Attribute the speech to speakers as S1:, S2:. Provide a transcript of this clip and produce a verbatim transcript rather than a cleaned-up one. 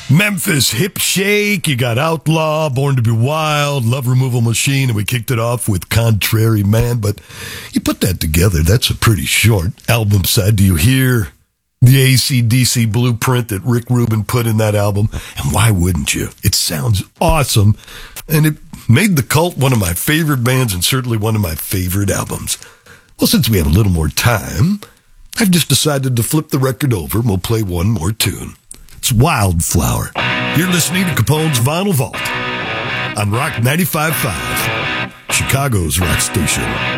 S1: Memphis Hip Shake, you got Outlaw, Born to be Wild, Love Removal Machine, and we kicked it off with Contrary Man. But you put that together, that's a pretty short album side. Do you hear the A C D C blueprint that Rick Rubin put in that album? And why wouldn't you? It sounds awesome, and it made The Cult one of my favorite bands and certainly one of my favorite albums. Well, since we have a little more time, I've just decided to flip the record over and we'll play one more tune. It's Wildflower. You're listening to Capone's Vinyl Vault on Rock ninety-five point five, Chicago's rock station.